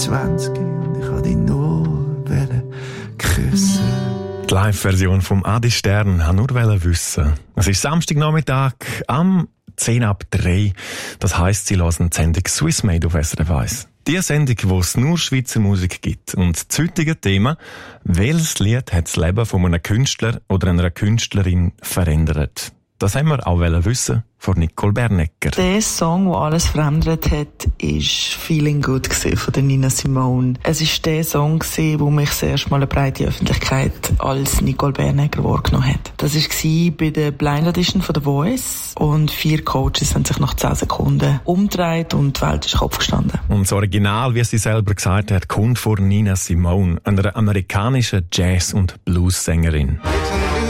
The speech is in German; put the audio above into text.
20 und ich wollte dich nur küssen. Die Live-Version vom Adi Stern wollte nur wissen. Es ist Samstagnachmittag am 10:03. Das heisst, Sie hören die Sendung Swiss Made auf SRF 1. Die Sendung, wo es nur Schweizer Musik gibt. Und das heutige Thema: welches Lied hat das Leben von einem Künstler oder einer Künstlerin verändert? Das haben wir auch wissen von Nicole Bernecker. Der Song, der alles verändert hat, ist «Feeling Good» von der Nina Simone. Es war der Song, der mich das erste Mal eine breite Öffentlichkeit als Nicole Bernecker wahrgenommen hat. Das war bei der Blind Audition von The Voice und 4 Coaches haben sich nach 10 Sekunden umgedreht und die Welt ist Kopf gestanden. Und das Original, wie sie selber gesagt hat, kommt von Nina Simone, einer amerikanischen Jazz- und Blues-Sängerin.